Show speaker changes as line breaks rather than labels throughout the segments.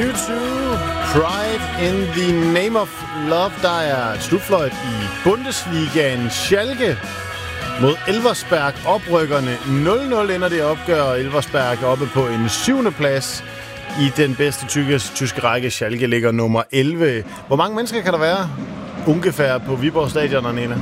U2, Pride in the Name of Love. Der er et slutfløjt i Bundesligaen. Schalke mod Elversberg. Oprykkerne 0-0 ender det opgør. Elversberg oppe på en 7. plads i den bedste tyske række. Schalke ligger nummer 11. Hvor mange mennesker kan der være ungefær på Viborg Stadion, Nina?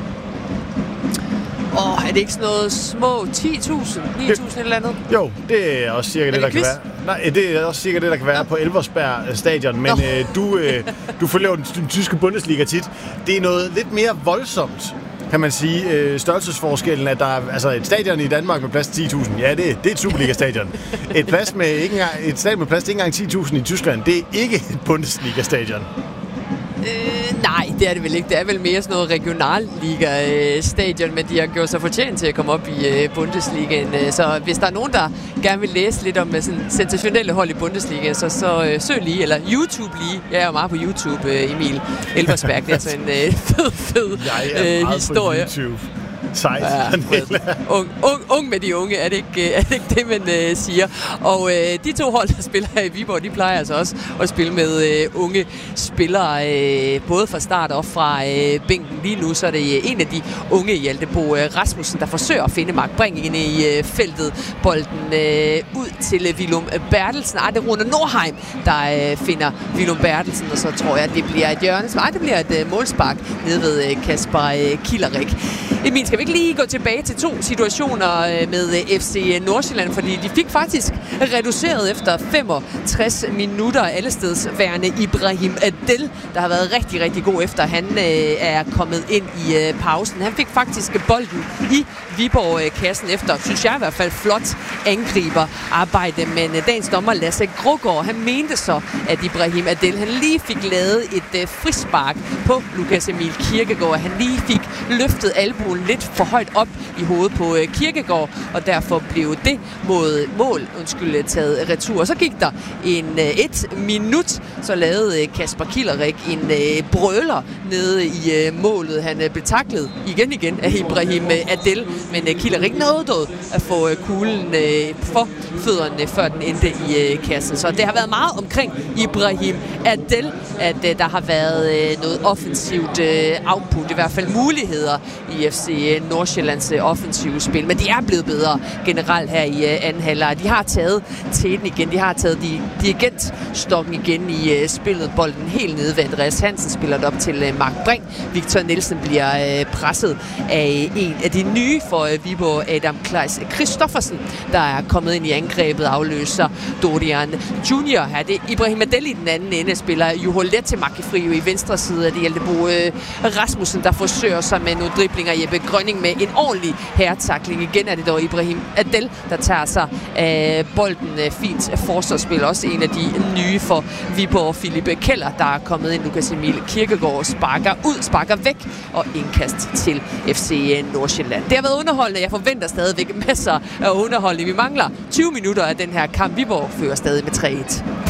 Er det ikke sådan noget små 10.000, 9.000 eller andet?
Jo, det er også cirka det, der kan være. Nej, det er også cirka det, der kan være på Elversberg Stadion. Men du følger jo den tyske Bundesliga tit. Det er noget lidt mere voldsomt, kan man sige. Størrelsesforskellen, at der er altså et stadion i Danmark med plads til 10.000. Ja, det er et Superliga-stadion. Et stadion med plads til ikke engang 10.000 i Tyskland, det er ikke et Bundesliga-stadion.
Nej, det er det vel ikke. Det er vel mere sådan noget regionalliga-stadion, men de har gjort sig fortjent til at komme op i Bundesligaen. Så hvis der er nogen, der gerne vil læse lidt om sådan sensationelle hold i Bundesligaen, så søg lige, eller YouTube lige. Jeg er jo meget på YouTube, Emil Elversberg. Det er sådan en fed historie.
På YouTube. Sejt.
Ja, ung med de unge, er det ikke det, man siger. Og de to hold, der spiller her i Viborg, de plejer altså også at spille med unge spillere, både fra start og fra bænken. Lige nu så er det en af de unge, Hjalte Bo Rasmussen, der forsøger at finde Mark Brink ind i feltet. Bolden ud til Willum Bertelsen. Det er Rune Nordheim, der finder Willum Bertelsen, og så tror jeg, at det bliver et hjørnespark. Det bliver et målspark nede ved Kasper Kilderik. Emil, skal vi ikke lige gå tilbage til 2 situationer med FC Nordsjælland, fordi de fik faktisk reduceret efter 65 minutter allestedsværende Ibrahim Adel, der har været rigtig, rigtig god efter han er kommet ind i pausen. Han fik faktisk bolden i Viborg-kassen efter, synes jeg i hvert fald, flot angriberarbejde, men dagens dommer Lasse Grogård, han mente så, at Ibrahim Adel, han lige fik lavet et frispark på Lukas Emil Kirkegaard. Han lige fik løftet albuen lidt for højt op i hovedet på Kirkegaard, og derfor blev det mål taget retur. Og så gik der et minut, så lavede Kasper Kilderik en brøler nede i målet. Han blev taklet igen af Ibrahim Adel, men Kilderik nåede at få kuglen for fødderne, før den endte i kassen. Så det har været meget omkring Ibrahim Adel, at der har været noget offensivt output, i hvert fald muligheder i FC Nordsjællands offensive spil, men de er blevet bedre generelt her i anden halvleg. De har taget teten igen, de har taget dirigentstokken igen i spillet. Bolden helt nede ved Andreas Hansen, spiller det op til Mark Brink. Victor Nielsen bliver presset af en af de nye for Viborg, Adam Kleis Christoffersen, der er kommet ind i angrebet, afløser Dorian Junior. Her det Ibrahim Adel i den anden ende, spiller Juho Lettemacher i venstre side af det Hjalte Bo Rasmussen, der forsøger sig med nogle driblinger. Jeppe Grønning med en ordentlig herretakling. Igen er det dog Ibrahim Adel, der tager sig af bolden. Fint forsvarsspil. Også en af de nye for Viborg, Philip Keller, der er kommet ind. Lukas Emil Kirkegaard sparker væk og indkast til FC Nordsjælland. Det har været underholdende. Jeg forventer stadigvæk masser af underholdning. Vi mangler 20 minutter af den her kamp. Viborg fører stadig med 3-1.